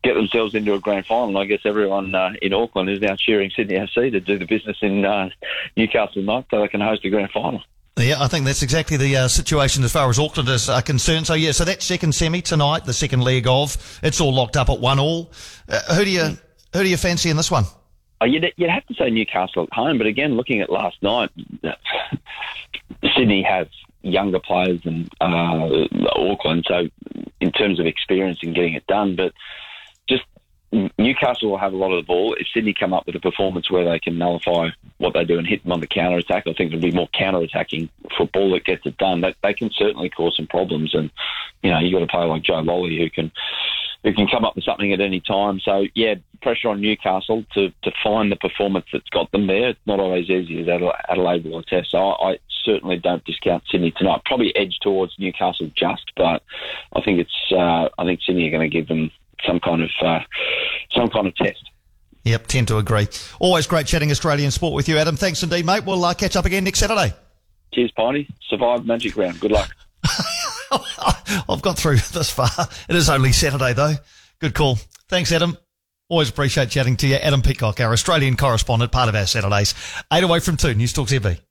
get themselves into a grand final. And I guess everyone in Auckland is now cheering Sydney FC to do the business in Newcastle tonight so they can host a grand final. Yeah, I think that's exactly the situation as far as Auckland is concerned. So yeah, so that second semi tonight, the second leg of, it's all locked up at 1-1. Who do you fancy in this one? You'd have to say Newcastle at home, but again, looking at last night, Sydney has younger players than Auckland, so in terms of experience in getting it done, but just Newcastle will have a lot of the ball. If Sydney come up with a performance where they can nullify what they do and hit them on the counter-attack, I think it'll be more counter-attacking football that gets it done. They can certainly cause some problems, and you got a player like Joe Lolly who can come up with something at any time. So yeah, pressure on Newcastle to find the performance that's got them there. It's not always easy as Adelaide will attest. So I certainly don't discount Sydney tonight. Probably edge towards Newcastle just, but I think Sydney are going to give them some kind of test. Yep, tend to agree. Always great chatting Australian sport with you, Adam. Thanks indeed, mate. We'll catch up again next Saturday. Cheers, Piney. Survive Magic Round. Good luck. I've got through this far. It is only Saturday, though. Good call. Thanks, Adam. Always appreciate chatting to you. Adam Peacock, our Australian correspondent, part of our Saturdays. 8 away from 2, News Talk ZB.